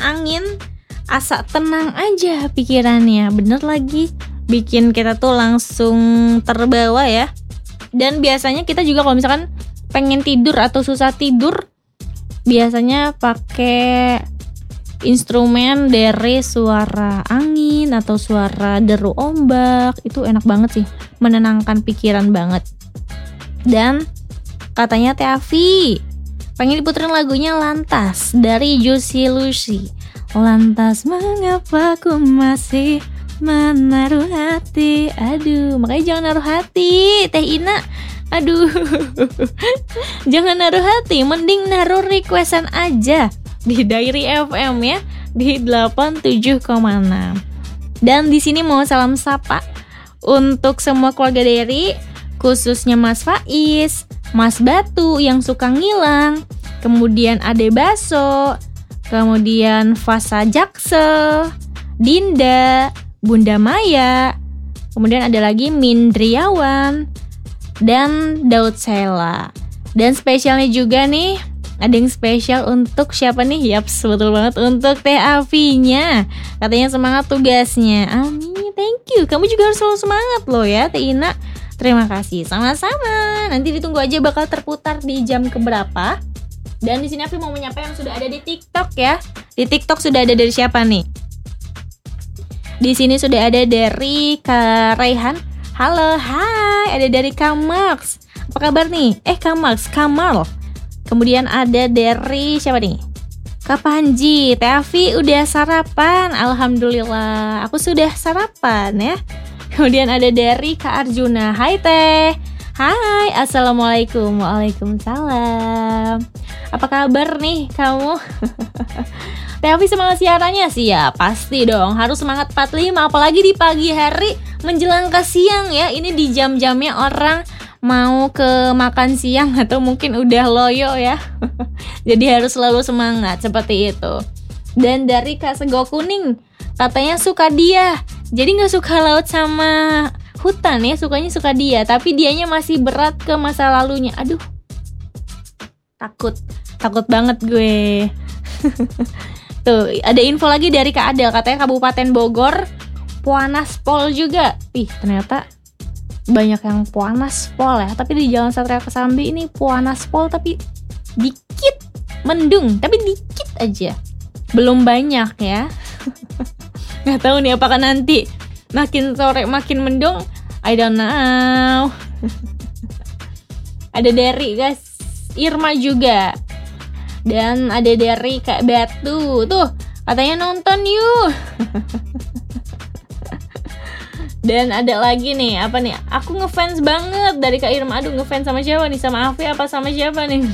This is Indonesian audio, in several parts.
angin, asa tenang aja pikirannya. Bener lagi, bikin kita tuh langsung terbawa ya. Dan biasanya kita juga kalau misalkan pengen tidur atau susah tidur, biasanya pakai instrumen dari suara angin atau suara deru ombak. Itu enak banget sih, menenangkan pikiran banget. Dan katanya Teh Afi pengen diputerin lagunya Lantas dari Juicy Lucy. Lantas mengapa ku masih menaruh hati. Aduh, makanya jangan naruh hati Teh Ina. Aduh jangan naruh hati, mending naruh requestan aja di Diary FM ya, di 87,6. Dan di sini mau salam sapa untuk semua keluarga Diary, khususnya Mas Faiz, Mas Batu yang suka ngilang, kemudian Ade Baso, kemudian Fasa Jaksel, Dinda, Bunda Maya, kemudian ada lagi Mindriawan, dan Daud Sela. Dan spesialnya juga nih, ada yang spesial untuk siapa nih? Yaps, betul banget, untuk Teh Afinya. Katanya semangat tugasnya. Amin, thank you. Kamu juga harus selalu semangat loh ya Teh Ina. Terima kasih, sama-sama. Nanti ditunggu aja bakal terputar di jam keberapa. Dan di sini Afi mau menyapa yang sudah ada di TikTok ya. Di TikTok sudah ada dari siapa nih? Di sini sudah ada dari Kak Raihan. Halo, hai. Ada dari Kak Max. Apa kabar nih? Kak Max, Kamal. Kemudian ada dari siapa nih? Kak Panji. Teh Afi udah sarapan? Alhamdulillah, aku sudah sarapan ya. Kemudian ada dari Kak Arjuna. Hai Teh. Hai, assalamualaikum. Waalaikumsalam. Apa kabar nih kamu? Teh Afi semangat siarannya sih ya, pasti dong. Harus semangat 45, apalagi di pagi hari menjelang ke siang ya. Ini di jam-jamnya orang mau ke makan siang atau mungkin udah loyo ya. Jadi harus selalu semangat seperti itu. Dan dari Kak Sego Kuning, katanya suka dia. Jadi gak suka laut sama hutan ya, sukanya suka dia. Tapi dianya masih berat ke masa lalunya. Aduh, takut banget gue. Tuh, ada info lagi dari Kak Adel. Katanya Kabupaten Bogor Puanas Pol juga. Ih, ternyata banyak yang Puanas Pol ya. Tapi di Jalan Satria Kesambi ini Puanas Pol, tapi dikit mendung, tapi dikit aja. Belum banyak ya. Gak tahu nih apakah nanti makin sore makin mendung, I don't know. Ada dari guys Irma juga. Dan ada dari Kak Batu. Tuh, katanya nonton yuk. Dan ada lagi nih, apa nih? Aku ngefans banget dari Kak Irma. Aduh, ngefans sama siapa nih? Sama Afi apa sama siapa nih?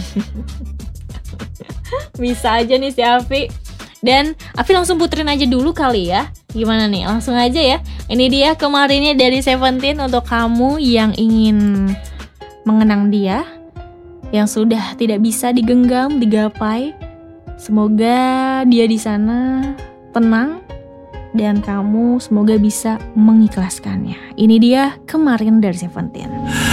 Bisa aja nih si Afi. Dan Afi langsung puterin aja dulu kali ya. Gimana nih? Langsung aja ya. Ini dia kemarinnya dari Seventeen untuk kamu yang ingin mengenang dia, yang sudah tidak bisa digenggam, digapai. Semoga dia di sana tenang dan kamu semoga bisa mengikhlaskannya. Ini dia kemarin dari Seventeen.